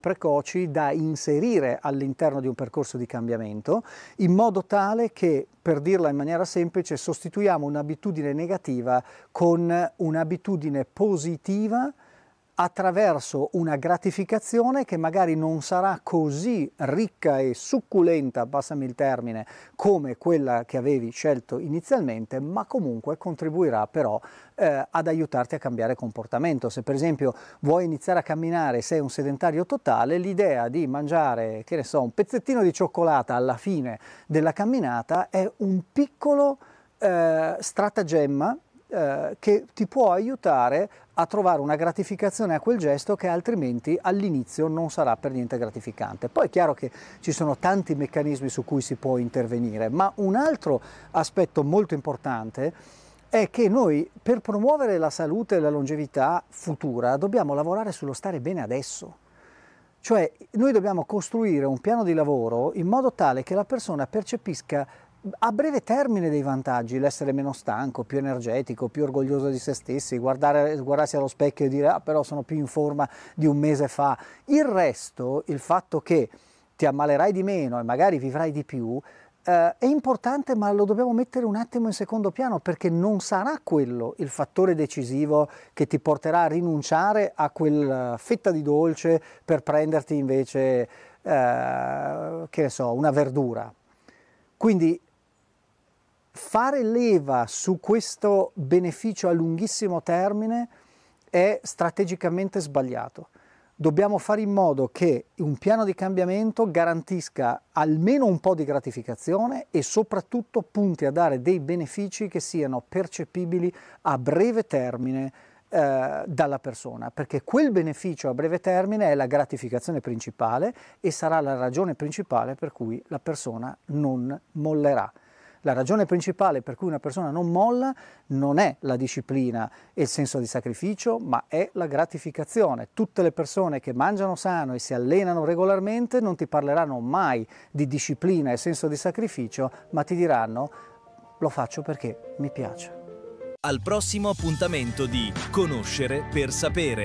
precoci da inserire all'interno di un percorso di cambiamento, in modo tale che, per dirla in maniera semplice, sostituiamo un'abitudine negativa con un'abitudine positiva attraverso una gratificazione che magari non sarà così ricca e succulenta, passami il termine, come quella che avevi scelto inizialmente, ma comunque contribuirà però ad aiutarti a cambiare comportamento. Se per esempio vuoi iniziare a camminare, sei un sedentario totale, l'idea di mangiare, che ne so, un pezzettino di cioccolata alla fine della camminata è un piccolo stratagemma che ti può aiutare a trovare una gratificazione a quel gesto che altrimenti all'inizio non sarà per niente gratificante. Poi è chiaro che ci sono tanti meccanismi su cui si può intervenire, ma un altro aspetto molto importante è che noi, per promuovere la salute e la longevità futura, dobbiamo lavorare sullo stare bene adesso. Cioè noi dobbiamo costruire un piano di lavoro in modo tale che la persona percepisca a breve termine dei vantaggi, l'essere meno stanco, più energetico, più orgoglioso di se stessi, guardarsi allo specchio e dire ah, però sono più in forma di un mese fa. Il resto, il fatto che ti ammalerai di meno e magari vivrai di più, è importante, ma lo dobbiamo mettere un attimo in secondo piano, perché non sarà quello il fattore decisivo che ti porterà a rinunciare a quella fetta di dolce per prenderti invece, che ne so, una verdura. Quindi fare leva su questo beneficio a lunghissimo termine è strategicamente sbagliato. Dobbiamo fare in modo che un piano di cambiamento garantisca almeno un po' di gratificazione e soprattutto punti a dare dei benefici che siano percepibili a breve termine dalla persona, perché quel beneficio a breve termine è la gratificazione principale e sarà la ragione principale per cui la persona non mollerà. La ragione principale per cui una persona non molla non è la disciplina e il senso di sacrificio, ma è la gratificazione. Tutte le persone che mangiano sano e si allenano regolarmente non ti parleranno mai di disciplina e senso di sacrificio, ma ti diranno lo faccio perché mi piace. Al prossimo appuntamento di Conoscere per sapere.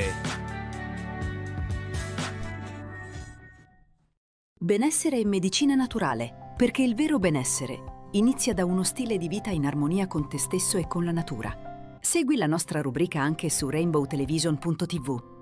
Benessere e medicina naturale, perché il vero benessere inizia da uno stile di vita in armonia con te stesso e con la natura. Segui la nostra rubrica anche su rainbowtelevision.tv.